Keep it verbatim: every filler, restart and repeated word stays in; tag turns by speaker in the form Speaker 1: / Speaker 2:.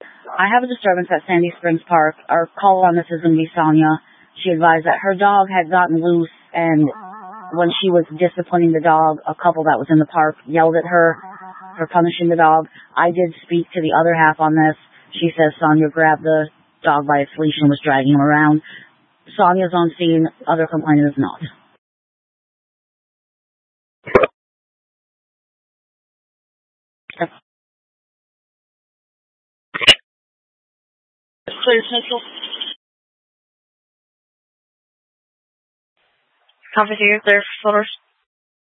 Speaker 1: I have a disturbance at Sandy Springs Park. Our caller on this is going to be Sonia. She advised that her dog had gotten loose, and when she was disciplining the dog, a couple that was in the park yelled at her for punishing the dog. I did speak to the other half on this. She says Sonia grabbed the dog by its leash and was dragging him around. Sonia's on scene. Other complainant is not. Clear Central. Conference here, clear photos.